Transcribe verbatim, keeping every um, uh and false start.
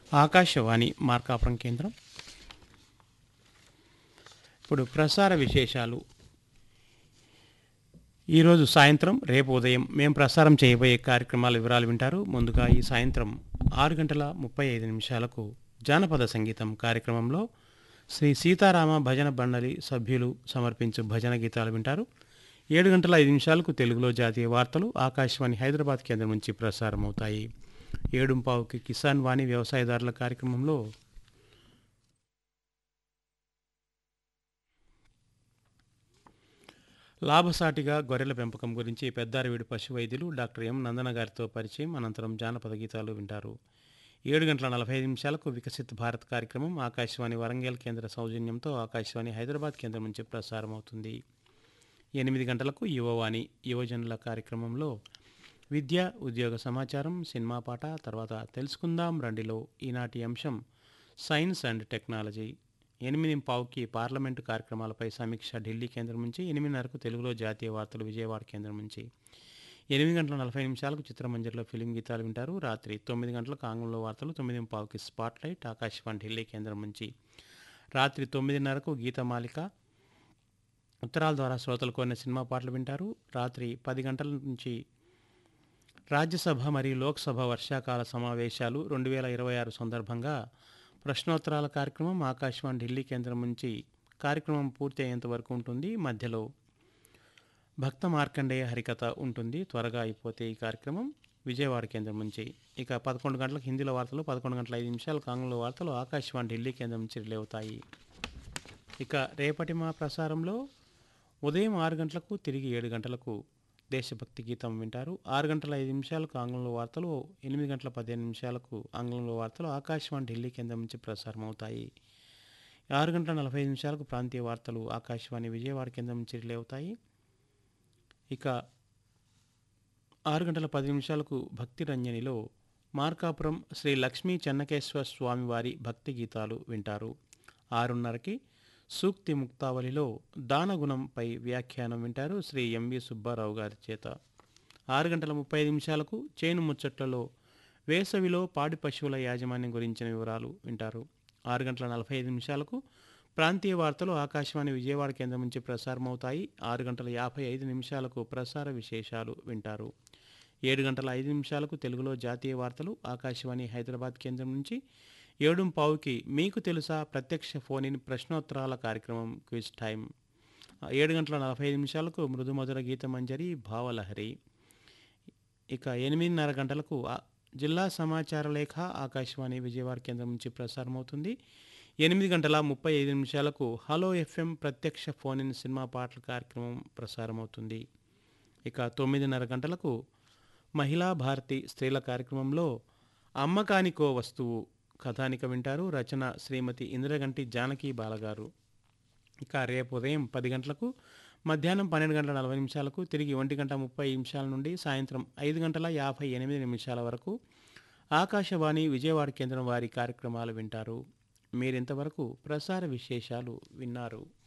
ఆకాశవాణి మార్కాపురం కేంద్రం. ఇప్పుడు ప్రసార విశేషాలు. ఈరోజు సాయంత్రం, రేపు ఉదయం మేము ప్రసారం చేయబోయే కార్యక్రమాల వివరాలు వింటారు. ముందుగా ఈ సాయంత్రం ఆరు గంటల ముప్పై ఐదు నిమిషాలకు జానపద సంగీతం కార్యక్రమంలో శ్రీ సీతారామ భజన బండలి సభ్యులు సమర్పించు భజన గీతాలు వింటారు. ఏడు గంటల ఐదు నిమిషాలకు తెలుగులో జాతీయ వార్తలు ఆకాశవాణి హైదరాబాద్ కేంద్రం నుంచి ప్రసారం అవుతాయి. ఏడుంపావుకి కిసాన్ వాణి వ్యవసాయదారుల కార్యక్రమంలో లాభసాటిగా గొర్రెల పెంపకం గురించి పెద్దారవీడు పశు వైద్యులు డాక్టర్ ఎం నందన గారితో పరిచయం, అనంతరం జానపద గీతాలు వింటారు. ఏడు గంటల నలభై ఐదు నిమిషాలకు వికసిత్ భారత్ కార్యక్రమం ఆకాశవాణి వరంగల్ కేంద్ర సౌజన్యంతో ఆకాశవాణి హైదరాబాద్ కేంద్రం నుంచి ప్రసారం అవుతుంది. ఎనిమిది గంటలకు యువవాణి యువజనుల కార్యక్రమంలో విద్య, ఉద్యోగ సమాచారం, సినిమా పాట, తర్వాత తెలుసుకుందాం రండిలో ఈనాటి అంశం సైన్స్ అండ్ టెక్నాలజీ. ఎనిమిది పావుకి పార్లమెంటు కార్యక్రమాలపై సమీక్ష ఢిల్లీ కేంద్రం నుంచి, ఎనిమిదిన్నరకు తెలుగులో జాతీయ వార్తలు విజయవాడ కేంద్రం నుంచి. ఎనిమిది గంటల నలభై నిమిషాలకు చిత్రమంజరిలో ఫిలిం గీతాలు వింటారు. రాత్రి తొమ్మిది గంటలకు ఆంగ్లంలో వార్తలు, తొమ్మిది పావుకి స్పాట్లైట్ ఆకాశవాణి ఢిల్లీ కేంద్రం నుంచి. రాత్రి తొమ్మిదిన్నరకు గీతమాలిక ఉత్తరాల ద్వారా శ్రోతలు కోరిన సినిమా పాటలు వింటారు. రాత్రి పది గంటల నుంచి రాజ్యసభ మరియు లోక్సభ వర్షాకాల సమావేశాలు రెండు వేల ఇరవై ఆరు సందర్భంగా ప్రశ్నోత్తరాల కార్యక్రమం ఆకాశవాణి ఢిల్లీ కేంద్రం నుంచి. కార్యక్రమం పూర్తి అయ్యేంత వరకు ఉంటుంది. మధ్యలో భక్త మార్కండేయ హరికథ ఉంటుంది. త్వరగా అయిపోతే ఈ కార్యక్రమం విజయవాడ కేంద్రం నుంచి. ఇక పదకొండు గంటలకు హిందీలో వార్తలు, పదకొండు గంటల ఐదు నిమిషాలకు ఆంగ్లంలో వార్తలు ఆకాశవాణి ఢిల్లీ కేంద్రం నుంచి రిలే అవుతాయి. ఇక రేపటి మా ప్రసారంలో ఉదయం ఆరు గంటలకు, తిరిగి ఏడు గంటలకు దేశభక్తి గీతం వింటారు. ఆరు గంటల ఐదు నిమిషాలకు ఆంగ్లంలో వార్తలు, ఎనిమిది గంటల పదిహేను నిమిషాలకు ఆంగ్లంలో వార్తలు ఆకాశవాణి ఢిల్లీ కేంద్రం నుంచి ప్రసారం అవుతాయి. ఆరు గంటల నలభై ఐదు నిమిషాలకు ప్రాంతీయ వార్తలు ఆకాశవాణి విజయవాడ కేంద్రం నుంచి రిలే అవుతాయి. ఇక ఆరు గంటల పది నిమిషాలకు భక్తి రంజనిలో మార్కాపురం శ్రీ లక్ష్మీ చెన్నకేశ్వర స్వామివారి భక్తి గీతాలు వింటారు. ఆరున్నరకి సూక్తి ముక్తావళిలో దానగుణంపై వ్యాఖ్యానం వింటారు శ్రీ ఎంవి సుబ్బారావు గారి చేత. ఆరు గంటల ముప్పై ఐదు నిమిషాలకు చేను ముచ్చట్లలో వేసవిలో పాడి పశువుల యాజమాన్యం గురించిన వివరాలు వింటారు. ఆరు గంటల నలభై ఐదు నిమిషాలకు ప్రాంతీయ వార్తలు ఆకాశవాణి విజయవాడ కేంద్రం నుంచి ప్రసారం అవుతాయి. ఆరు గంటల యాభై ఐదు నిమిషాలకు ప్రసార విశేషాలు వింటారు. ఏడు గంటల ఐదు నిమిషాలకు తెలుగులో జాతీయ వార్తలు ఆకాశవాణి హైదరాబాద్ కేంద్రం నుంచి. ఏడు పావుకి మీకు తెలుసా ప్రత్యక్ష ఫోన్ ఇన్ ప్రశ్నోత్తరాల కార్యక్రమం క్విజ్ టైం. ఏడు గంటల నలభై ఐదు నిమిషాలకు మృదుమధుర గీతమంజరి భావలహరి. ఇక ఎనిమిదిన్నర గంటలకు జిల్లా సమాచార లేఖ ఆకాశవాణి విజయవాడ కేంద్రం నుంచి ప్రసారం అవుతుంది. ఎనిమిది గంటల ముప్పై ఐదు నిమిషాలకు హలో ఎఫ్ఎం ప్రత్యక్ష ఫోన్ ఇన్ సినిమా పాటల కార్యక్రమం ప్రసారం అవుతుంది. ఇక తొమ్మిదిన్నర గంటలకు మహిళా భారతి స్త్రీల కార్యక్రమంలో అమ్మకానికో వస్తువు కథానిక వింటారు. రచన శ్రీమతి ఇంద్రగంటి జానకి బాలగారు. ఇక రేపు ఉదయం పది గంటలకు, మధ్యాహ్నం పన్నెండు గంటల నలభై నిమిషాలకు, తిరిగి ఒంటి గంట ముప్పై నిమిషాల నుండి సాయంత్రం ఐదు గంటల యాభై ఎనిమిది నిమిషాల వరకు ఆకాశవాణి విజయవాడ కేంద్రం వారి కార్యక్రమాలు వింటారు. మీరింతవరకు ప్రసార విశేషాలు విన్నారు.